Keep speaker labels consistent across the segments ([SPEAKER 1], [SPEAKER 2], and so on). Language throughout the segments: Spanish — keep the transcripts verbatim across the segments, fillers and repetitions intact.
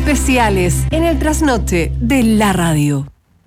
[SPEAKER 1] especiales en el trasnoche de la radio.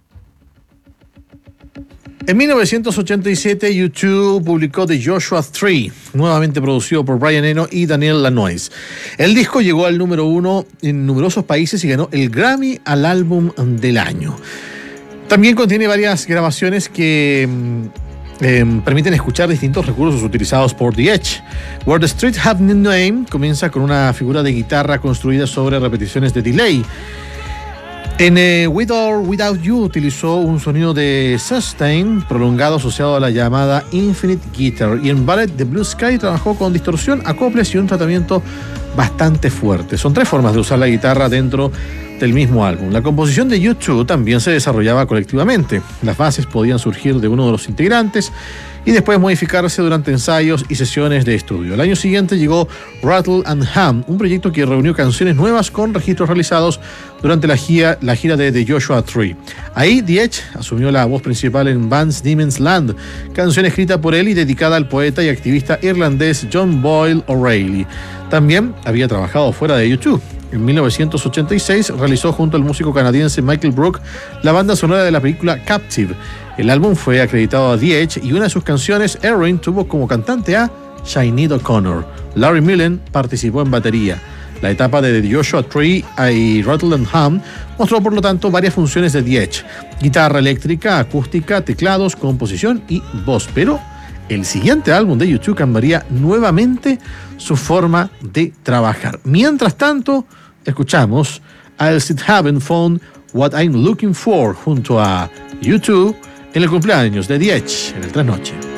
[SPEAKER 2] En mil novecientos ochenta y siete, U dos publicó The Joshua Tree, nuevamente producido por Brian Eno y Daniel Lanois. El disco llegó al número uno en numerosos países y ganó el Grammy al álbum del año. También contiene varias grabaciones que eh, permiten escuchar distintos recursos utilizados por The Edge. Where the Street Have No Name comienza con una figura de guitarra construida sobre repeticiones de delay. En eh, With or Without You utilizó un sonido de sustain prolongado asociado a la llamada Infinite Guitar, y en Ballet de Blue Sky trabajó con distorsión, acoples y un tratamiento bastante fuerte. Son tres formas de usar la guitarra dentro del mismo álbum. La composición de U dos también se desarrollaba colectivamente. Las bases podían surgir de uno de los integrantes y después modificarse durante ensayos y sesiones de estudio. El año siguiente llegó Rattle and Hum, un proyecto que reunió canciones nuevas con registros realizados durante la gira, la gira de The Joshua Tree. Ahí The Edge asumió la voz principal en Vance Demon's Land, canción escrita por él y dedicada al poeta y activista irlandés John Boyle O'Reilly. También había trabajado fuera de U dos. En mil novecientos ochenta y seis realizó junto al músico canadiense Michael Brook la banda sonora de la película Captive. El álbum fue acreditado a The Edge y una de sus canciones, Erin, tuvo como cantante a Sinead O'Connor. Larry Mullen participó en batería. La etapa de The Joshua Tree y Rattle and Hum mostró por lo tanto varias funciones de The Edge: guitarra eléctrica, acústica, teclados, composición y voz. Pero el siguiente álbum de U dos cambiaría nuevamente su forma de trabajar. Mientras tanto, escuchamos I'll Still Haven't Found What I'm Looking For junto a U dos en el cumpleaños de The Edge en el Trasnoche.